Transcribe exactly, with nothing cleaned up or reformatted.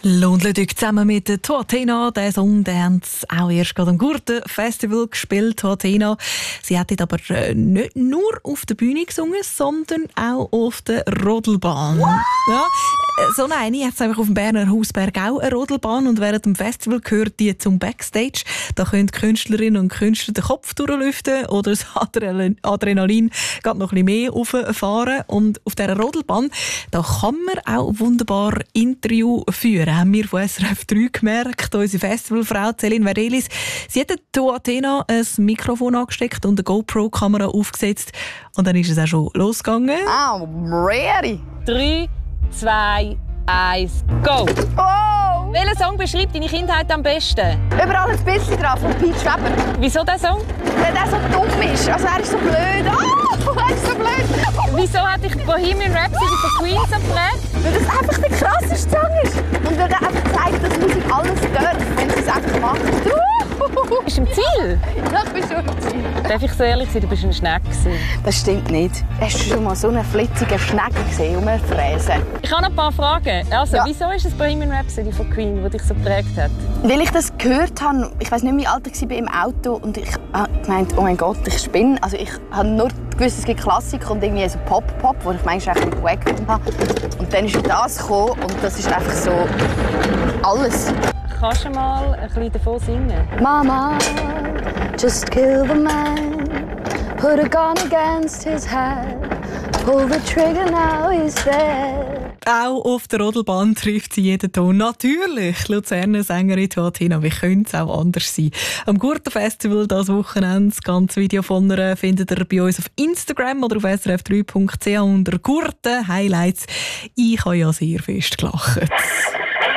Lundledück zusammen mit der Tuatena. Der Song den haben sie auch erst gerade am Gurten-Festival gespielt. Tuatena. Sie hat aber nicht nur auf der Bühne gesungen, sondern auch auf der Rodelbahn. Ja, so eine hat es auf dem Berner Hausberg auch eine Rodelbahn und während dem Festival gehört die zum Backstage. Da können die Künstlerinnen und Künstler den Kopf durchlüften oder das Adrenalin geht noch ein bisschen mehr auffahren. Und auf dieser Rodelbahn da kann man auch wunderbar Interview führen. Haben wir von S R F drei gemerkt. Unsere Festivalfrau Céline Varelis, sie hat der Tuatena ein Mikrofon angesteckt und eine GoPro-Kamera aufgesetzt. Und dann ist es auch schon losgegangen. I'm ready. Drei, zwei, eins, go! Oh! Welcher Song beschreibt deine Kindheit am besten? Überall ein bisschen drauf von Pete Schweber. Wieso der Song? Weil er so dumm ist. Also er ist so blöd. Oh, er ist so blöd. Wieso hat dich Bohemian Rhapsody von Queen so geprägt? Weil das einfach der krasseste Song ist. Und weil er einfach zeigt, dass Musik alles darf, wenn sie es einfach macht. Bist du im Ziel? Ja, ich bin schon im Ziel. Darf ich so ehrlich sein, du bist ein Schneck. Das stimmt nicht. Hast du schon mal so einen flitzigen Schneck gesehen, um zu fräsen? Ich habe noch ein paar Fragen. Also, Ja. wieso ist es Bohemian Rhapsody von Queen, das dich so geprägt hat? Weil ich das gehört habe, ich weiß nicht, wie alt ich war im Auto und ich habe gemeint, oh mein Gott, ich spinne. Also ich habe nur gewusst, es gibt Klassiker und irgendwie so Pop-Pop, wo ich manchmal ein bisschen wack gefunden habe. Und dann ist das gekommen und das ist einfach so alles. Kannst du mal ein bisschen davon singen? Mama, just kill the man, put a gun against his head, pull the trigger, now he's dead. Auch auf der Rodelbahn trifft sie jeden Ton. Natürlich, Luzerner Sängerin Tuatena. Wie könnte es auch anders sein? Am Gurten-Festival dieses Wochenende, das ganze Video von ihr findet ihr bei uns auf Instagram oder auf s r f drei punkt c h unter Gurten Highlights. Ich habe ja sehr fest gelacht.